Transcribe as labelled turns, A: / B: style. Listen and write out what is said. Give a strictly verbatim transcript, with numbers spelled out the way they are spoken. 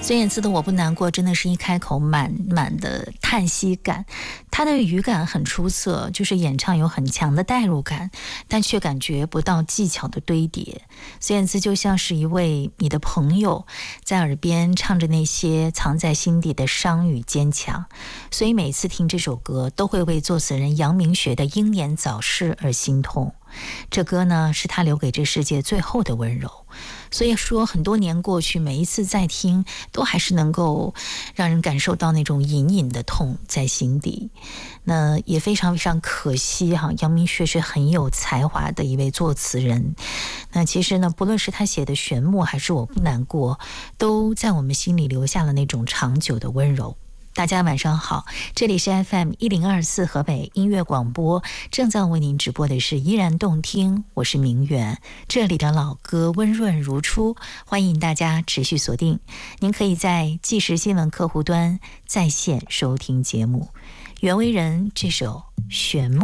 A: 孙燕姿的《我不难过》真的是一开口满满的叹息感，她的语感很出色，就是演唱有很强的代入感，但却感觉不到技巧的堆叠。孙燕姿就像是一位你的朋友，在耳边唱着那些藏在心底的伤与坚强，所以每次听这首歌都会为作词人杨明学的英年早逝而心痛。这歌呢，是他留给这世界最后的温柔，所以说很多年过去，每一次再听都还是能够让人感受到那种隐隐的痛在心底。那也非常非常可惜哈，杨明学是很有才华的一位作词人。那其实呢，不论是他写的《玄木》还是《我不难过》，都在我们心里留下了那种长久的温柔。大家晚上好，这里是 F M 一零二四河北音乐广播，正在为您直播的是依然动听，我是明媛，这里的老歌温润如初，欢迎大家持续锁定。您可以在即时新闻客户端在线收听节目。袁惟仁这首《玄木》。